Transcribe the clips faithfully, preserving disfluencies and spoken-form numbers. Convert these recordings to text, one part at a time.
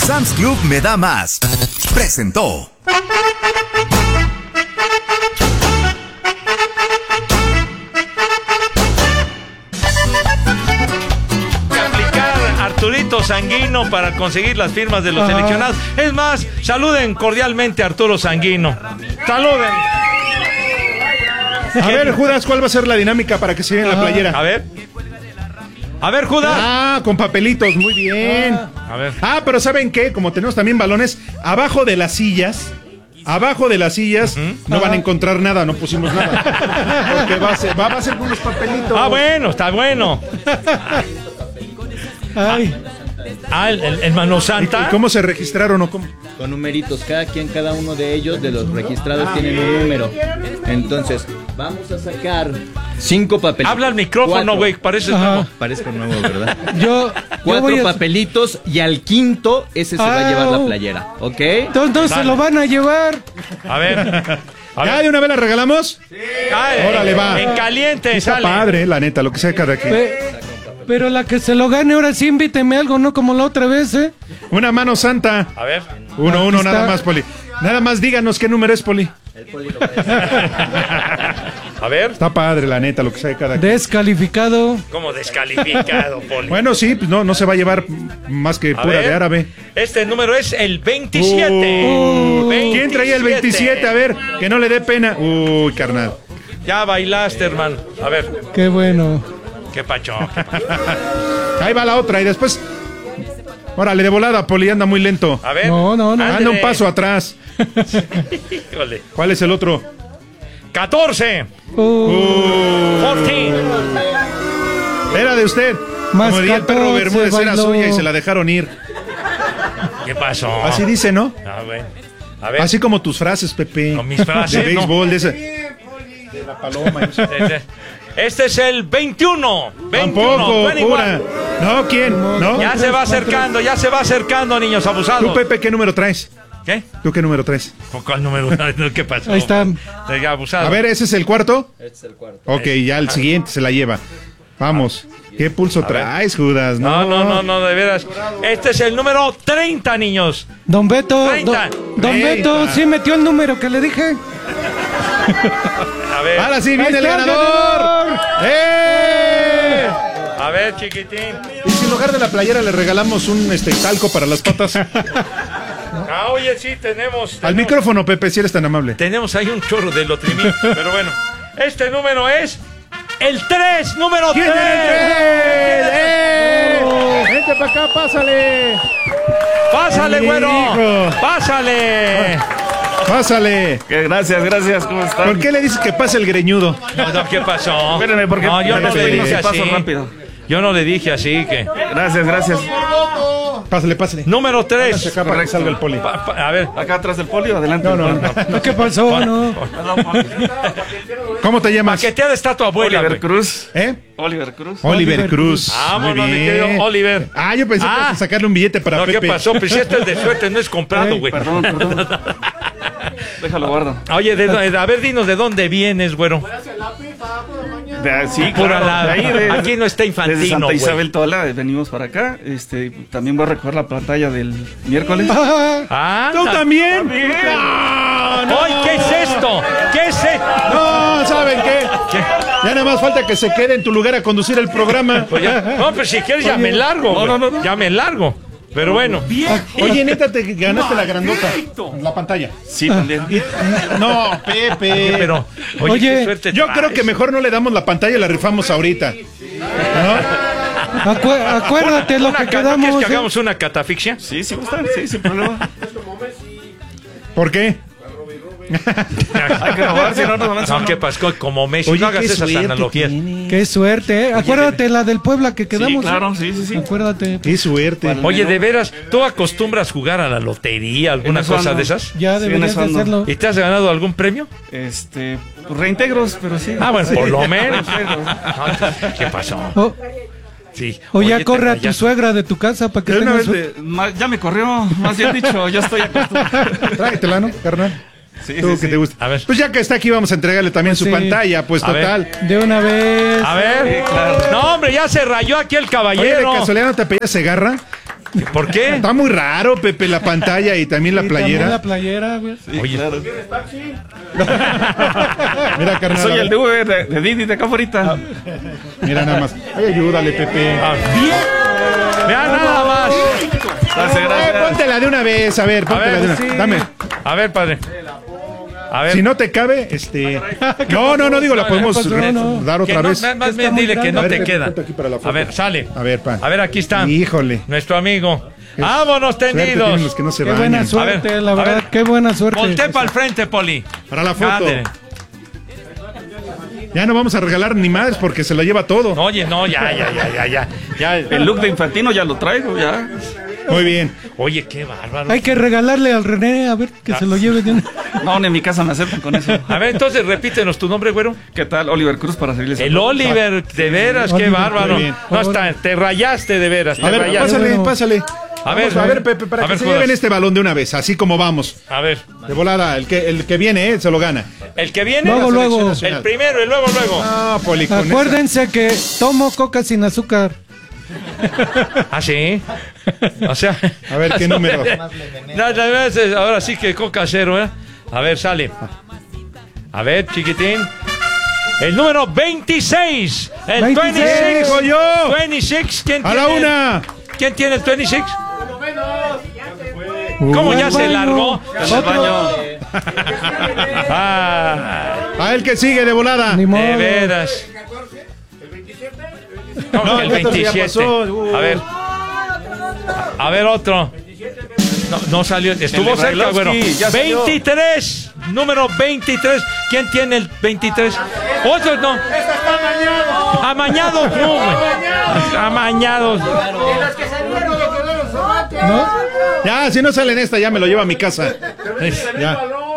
Sam's Club me da más. Presentó. Arturito Sanguino para conseguir las firmas de los Ajá. seleccionados. Es más, saluden cordialmente a Arturo Sanguino. Saluden. A ver, Judas, ¿cuál va a ser la dinámica para que se lleven la playera? A ver. A ver, Judas. Ah, con papelitos, muy bien. A ver. Ah, pero ¿saben qué? Como tenemos también balones, abajo de las sillas, abajo de las sillas, uh-huh. no van a encontrar nada, no pusimos nada. Porque va a ser, va, va a ser con unos papelitos. Ah, bueno, está bueno. Ay. Ah, el, el, el Mano Santa. ¿Y cómo se registraron o cómo? Con numeritos, cada quien, cada uno de ellos, de los registrados, ah, tienen un número. Entonces, vamos a sacar cinco papelitos. Habla al micrófono, güey, pareces nuevo. Parezco nuevo, ¿verdad? Yo, Cuatro yo a... papelitos y al quinto, ese se ah, va a llevar la playera, ¿ok? Entonces se lo van a llevar. A ver. A ¿Ya ver. de una vez la regalamos? Sí. Ay, órale, va. En caliente, está sale. Padre, la neta, lo que sea cada quien. Pe pero la que se lo gane, ahora sí invíteme algo, no como la otra vez, ¿eh? Una mano santa. A ver. Uno, Aquí uno, está. nada más, Poli. Nada más díganos qué número es, Poli. El Poli lo va a A ver. Está padre, la neta, lo que sea cada quien. Descalificado. ¿Cómo descalificado, Poli? Bueno, sí, pues no, no se va a llevar más que A pura ver. de árabe. Este número es el veintisiete. Uh, veintisiete. ¿Quién traía el veintisiete? A ver, que no le dé pena. Uy, carnal. Ya bailaste, hermano. A ver. Qué bueno. Qué pacho. Ahí va la otra y después... Órale, de volada, Poli, anda muy lento. A ver. No, no, no. Anda un paso atrás. Híjole. ¿Cuál es el otro? catorce. Uh, catorce. Era de usted. Más Como diría el perro catorce, Bermúdez, era bailó. suya y se la dejaron ir. ¿Qué pasó? Así dice, ¿no? A ver. A ver. Así como tus frases, Pepe. Con mis frases, de béisbol, no. de esa. De la paloma. y eso. Este, este es el veintiuno. veintiuno. Tampoco, veintiuno. pura. No, ¿quién? ¿No? Ya se va acercando, ya se va acercando, niños abusados. Tú, Pepe, ¿qué número traes? ¿Qué? ¿Tú qué número traes? ¿Cuál número? ¿Qué pasó? Ahí está. Ya, abusado. A ver, ¿ese es el cuarto? Este es el cuarto. Ok, ya el siguiente se la lleva. Vamos. ¿Qué pulso traes, Judas? No, no, no, no, de veras. Este es el número treinta, niños. Don Beto, treinta. Don, Don treinta. Beto, ¿sí metió el número que le dije? A ver. Ahora sí viene Ahí el está el ganador. ganador. ¡Eh! A ver, chiquitín. Y si en lugar de la playera le regalamos un este talco para las patas. Ah, oye, sí, tenemos. Al tenemos, micrófono, Pepe, si eres tan amable. Tenemos ahí un chorro de lotrimí. Pero bueno, este número es el tres, número ¿Quién tres. es el tres? ¡Eh! Vente para acá, pásale. Pásale, Hijo. güero. Pásale. Pásale. Gracias, gracias, ¿cómo están? ¿Por qué le dices que pase el greñudo? No, no, ¿qué pasó? Espérenme, porque no, yo no Pepe, le dije paso así. rápido. Yo no le dije así que. Gracias, gracias. Pásale, pásale. Número Hágase tres. acá para que salga el Poli. Pa- pa- a ver. Acá atrás del polio, adelante. No, no, no. ¿Qué pasó? No. Perdón, Poli. ¿Cómo te llamas? Paqueteada está tu abuela, Oliver güey. Cruz. ¿Eh? Oliver Cruz. Oliver, Oliver Cruz. Vámonos, Muy mi bien. querido Oliver. Ah, yo pensé que Ah. ibas a sacarle un billete para No, Pepe. ¿qué pasó? Pues si este es de suerte, no es comprado, Ey, güey. Perdón, perdón. Déjalo guardo. Oye, de, de- a ver, dinos de dónde vienes, güero. De, sí, Pura claro, la- de ahí, de- aquí no está infantino, Desde Santa güey. Isabel Tola, venimos para acá. Este, también voy a recoger la pantalla del miércoles. Ah, ¿Tú también? También. No, no. ¡Ay, qué es esto! ¿Qué es esto? No, ¿saben qué? ¿Qué? Ya nada más falta que se quede en tu lugar a conducir el programa. Pues ya- no, pero si quieres ya me largo. No, no, no, no. Ya me largo. Pero bueno. Oye, neta, te ganaste la grandota. La pantalla. Sí, también. No, Pepe. Pero, oye, Oye, qué suerte Yo traes. creo que mejor no le damos la pantalla y la rifamos ahorita. ¿No? Acu acuérdate lo Una que ca- ¿no ¿Quieres quedamos. que ¿eh? hagamos una catafixia? Sí, sí, gustan, sí, sin problema. ¿Por qué? Hay que robar, si no nos van a No, ¿qué pasó? Como Messi, Oye, no hagas qué esas suerte analogías. tiene. Qué suerte, ¿eh? Acuérdate la del Puebla que quedamos. Sí, claro, ¿eh? sí, sí, sí. Acuérdate. Qué suerte. Oye, de veras, ¿tú acostumbras jugar a la lotería, alguna En eso cosa ando. de esas? Ya Sí, deberías en eso de ando. hacerlo. ¿Y te has ganado algún premio? Este, pues, reintegros, pero sí. Ah, bueno, Sí. por lo menos. Reintegros. No, ¿qué pasó? O, Sí. o ya Oye, corre te- a tu ya- suegra de tu casa para que De una tengas vez su... de- ma- ya me corrió, más bien dicho, ya estoy acostumbrado. Tráetela, ¿no, carnal? Sí, Tú sí, que sí. te gusta. A ver. Pues ya que está aquí, vamos a entregarle también su Sí. pantalla. Pues A ver. total. De una vez. A ver. Sí, claro. No, hombre, ya se rayó aquí el Oye, de caballero. casualidad no te pedías Segarra. ¿Por qué? Está muy raro, Pepe, la pantalla y también la Y playera. también la playera, güey. Sí, Oye. claro. Mira, carnal. Soy el de, V de, de Didi de acá ahorita. Mira nada más. Ay, ayúdale, Pepe. Ah, bien. Vean nada más. Gracias, Eh, gracias. póntela de una vez, a ver, A póntela de ver, una. sí. Dame. A ver, padre. A ver. Si no te cabe, este. No, no, no digo, la podemos pasó? re- No. dar Que otra no, vez. más, más Está bien muy dile que grande. no A ver, te Pepe, queda. ponte aquí para la foto. A ver, sale. A ver, pa. A ver, aquí está. Híjole. Nuestro amigo. Vámonos Suerte tienen los tendidos. que no se Qué bañan. buena suerte, A ver, la a verdad. ver. Qué buena suerte. Voltea para el frente, Poli. Para la foto. Ándele. Ya no vamos a regalar ni más porque se lo lleva todo. Oye, no, ya, ya, ya, ya, ya. ya. El look de Infantino ya lo traigo, ya. Muy bien. Oye, qué bárbaro. Hay que regalarle al René, a ver, que se lo lleve de una... No, ni en mi casa me aceptan con eso. A ver, entonces repítenos tu nombre, güero. ¿Qué tal? Oliver Cruz para servirles. El Oliver, de veras, qué Oliver, bárbaro. muy bien. No, está, te rayaste de veras, te A ver, rayaste. pásale, Bueno. pásale. A ver, Vamos, a ver, Pepe, para a que ver, se Judas. lleven este balón de una vez, así como vamos. A ver, De volada, el que, el que viene, eh, se lo gana. el que viene, Luego, la luego. selección nacional. El primero y luego, luego. Ah, Poli, con Acuérdense que tomo coca sin azúcar. Ah, sí. O sea. A ver, ¿qué número? No, no, no, es- ahora sí que coca cero, ¿eh? A ver, sale. A ver, chiquitín. El número veintiséis. El veintiséis, veintiséis. digo yo. veintiséis. ¿Quién ¡A tiene? la una! ¿Quién tiene el veintiséis? ¿Cómo ya Al se baño. largó? En el baño. Ah, A él que sigue de volada. Ni modo. de veras. No, No, el ya esto ya veintisiete. pasó. Uh. A ver. A ver, otro. No, no salió. Estuvo El cerca, Brailovsky, bueno. ya salió. veintitrés. Número veintitrés. ¿Quién tiene el veintitrés? Otro no. Amañados, no, güey. Amañados. ¿No? Ya, si no sale en esta, ya me lo lleva a mi casa. Ya.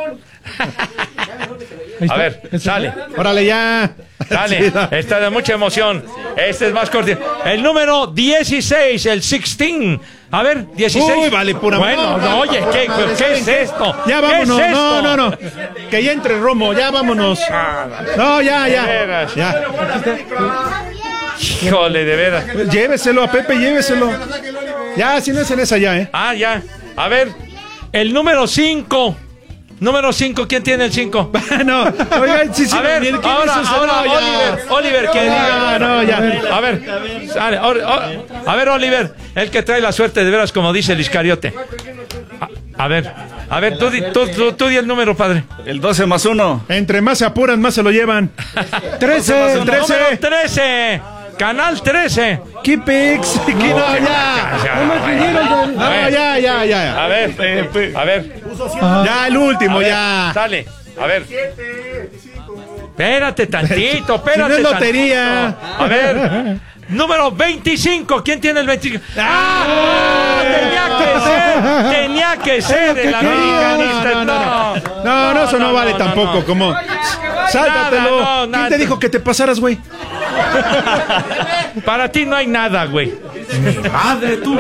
Ahí A está. ver, ¿Ese sale. Órale, ya. Dale, Sí, da. está de mucha emoción. Este es más corto. El número dieciséis, el dieciséis. A ver, dieciséis. Uy, vale, pura Bueno, madre. no, oye, ¿qué, ¿qué es esto? Ya ¿Qué vámonos. es No, esto? no, no. Que ya entre Romo, ya vámonos. No, ya, De ya. veras. Ya. Híjole, de veras. Pues lléveselo a Pepe, lléveselo. Ya, si no es en esa ya, ¿eh? Ah, ya. A ver, el número cinco. Número cinco, ¿quién tiene el cinco? No, oigan, sí, sí. A ver, ¿quién ahora, hizo eso? ahora, No, ya. Oliver, Oliver, que No, diga. no, ya. A ver, sale, or- o- a ver, Oliver, el que trae la suerte de veras, como dice el Iscariote. A, a ver, a ver, tú, di- tú, tú, tú di el número, padre. El doce más uno. Entre más se apuran, más se lo llevan. trece. trece. Número trece. Canal trece. Kipix. No, ya. Ya, No me vinieron del- A No, ver, ya, ya, ya. a ver, a ver, Ajá. Ya, el último, a ver, ya. Dale, a ver. Espérate tantito, espérate. Si no es lotería. tantito. A ver. Número veinticinco. ¿Quién tiene el veinticinco? ¡Ah! Tenía que ser. Tenía que ser el que americanista. No, no, No, no, no, no, eso no, vale no, tampoco, no. como. Sáltatelo. Nada, no, ¿Quién nada. te dijo que te pasaras, güey? Para ti no hay nada, güey. Madre tú.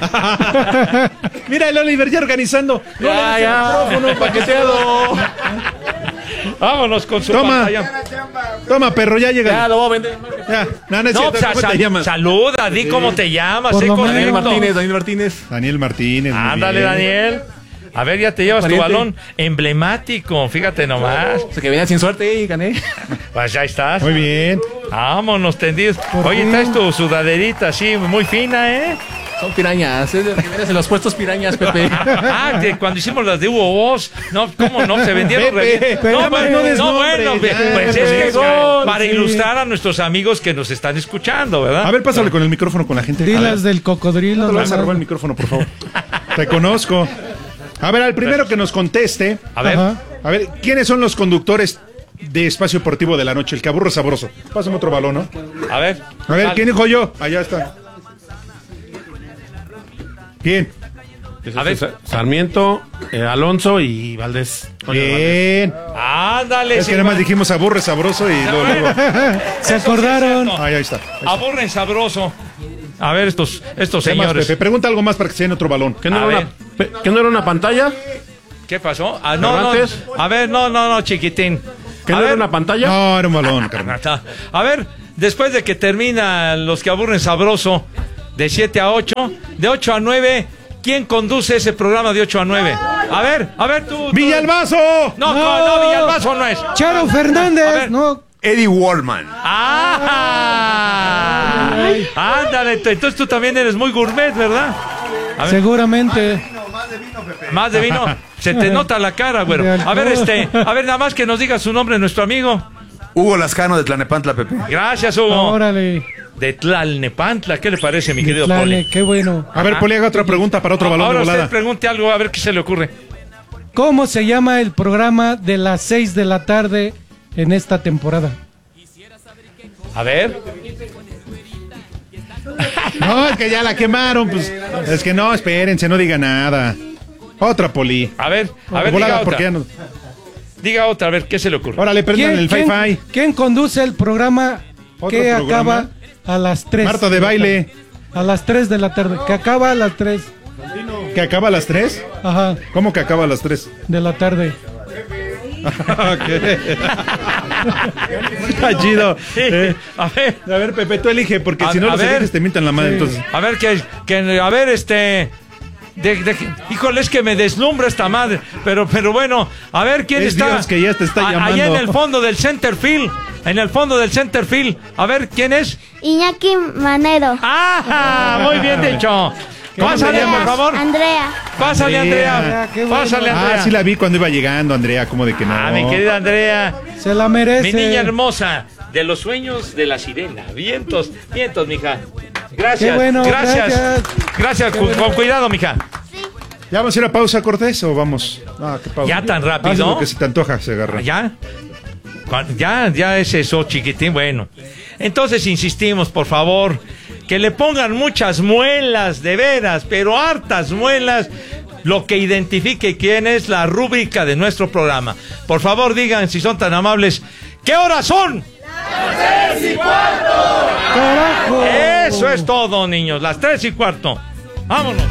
Mira el Oliver ya organizando. No, Ya, ya. micrófono paqueteado. Vámonos con su Toma. pantalla. Toma, perro, ya llega. Ya lo voy a vender. Ya, no, no es No, cierto. sa- ¿Cómo sa- te llamas? saluda, di cómo te llamas, Por sé lo correcto. menos. Martínez, Daniel Martínez. Daniel Martínez. muy Ándale, bien. Daniel. A ver, ya te llevas tu Pariente. balón emblemático, fíjate nomás. O sea, que venía sin suerte y gané. Pues ya estás. Muy bien. Vámonos tendidos. Oye, fin. traes tu sudaderita así, muy fina, ¿eh? Son pirañas. Es de que vienes en los puestos pirañas, Pepe. Ah, de cuando hicimos las de Hugo Boss. No, ¿cómo no? Se vendieron Pepe, re bien. Pepe, No, no bueno, des no, nombres, bueno, ya, pues es que son, para sí. ilustrar a nuestros amigos que nos están escuchando, ¿verdad? A ver, pásale con el micrófono con la gente. A Dilas ver. del cocodrilo. No te lo vas a nomás. robar el micrófono, por favor. Te conozco. A ver, al primero que nos conteste. A ver. Ajá. A ver, ¿quiénes son los conductores de Espacio Deportivo de la Noche? El que aburre sabroso. Pásame otro balón, ¿no? A ver. A ver, Dale. ¿quién dijo yo? Allá está. ¿Quién? A ver. Sarmiento, eh, Alonso y Valdés. Bien. Ándale, Es que nada más dijimos aburre sabroso y luego, luego. Se acordaron. Ay, ahí está. Aburren sabroso. A ver, estos, estos ¿Qué más, señores. Pepe? Pregunta algo más para que se den otro balón. ¿Qué no, A era ver. una, pe- ¿Qué no era una pantalla? ¿Qué pasó? Ah, no, no. ¿Cervantes? A ver, no, no, no, chiquitín. ¿Qué A no ver, era una pantalla? No, era un balón, carnal. Está. A ver, después de que termina los que aburren sabroso, De siete a ocho. De ocho a nueve. ¿Quién conduce ese programa de ocho a nueve? A ver, a ver tú. tú. ¡Villalbazo! No, no, No. no, Villalbazo no es. Charo A Fernández, ver. no. Eddie Wallman. ¡Ah! Ándale, t- entonces tú también eres muy gourmet, ¿verdad? A ver, Seguramente. más de vino. Se te nota la cara, güero. A ver, este, a ver, nada más que nos diga su nombre nuestro amigo. Hugo Lascano de Tlalnepantla, Pepe. Gracias, Hugo. Órale. De Tlalnepantla, ¿qué le parece, mi querido Tlane, Poli? qué bueno. A ver, Poli, haga otra pregunta para otro balón Ahora de usted volada. pregunte algo, a ver qué se le ocurre. ¿Cómo se llama el programa de las seis de la tarde en esta temporada? A ver. No, es que ya la quemaron, pues. Es que no, espérense, no diga nada. Otra, Poli. A ver, a De ver, volada, diga porque ya otra. no. Diga otra, a ver, ¿qué se le ocurre? Órale, prendan el quién- Fi-Fi. quién conduce el programa ¿Otro que programa? acaba a las tres? Marta de baile. A las tres de la tarde. Que acaba a las tres. ¿Que acaba a las tres? Ajá, ¿Cómo que acaba a las tres? de la tarde. Está chido. Sí, Eh, a ver. a ver, Pepe, tú elige, porque A- si no a los ver. eliges te mientan la madre, Sí. entonces. A ver, que, que a ver, este. De, de- híjole, es que me deslumbra esta madre. Pero, pero bueno, a ver quién Es está. Dios que ya te está A- llamando. Allá en el fondo del center field. En el fondo del center field. A ver, ¿quién es? Iñaki Manero. ¡Ah! Muy bien dicho. Pásale, llamas? por favor. Andrea. Pásale, Andrea. Andrea. Qué bueno. Pásale, Andrea. Ah, sí la vi cuando iba llegando, Andrea, como de que no. Ah, mi querida Andrea. Se la merece. Mi niña hermosa. De los sueños de la sirena. Vientos, vientos, mija. Gracias. Qué bueno, gracias. gracias. Gracias, Qué cu- bueno. con cuidado, mija. ¿Ya vamos a ir a pausa, Cortés, o vamos? Ah, qué pausa. ¿Ya tan rápido? Haz lo que se te antoja, se agarra. ¿Ya? Cuan- Ya, ya es eso, chiquitín. Bueno. Entonces insistimos, por favor, que le pongan muchas muelas, de veras, pero hartas muelas, lo que identifique quién es la rúbrica de nuestro programa. Por favor, digan, si son tan amables, ¿qué horas son? ¡Carajo! Eso es todo, niños, las tres y cuarto. Vámonos.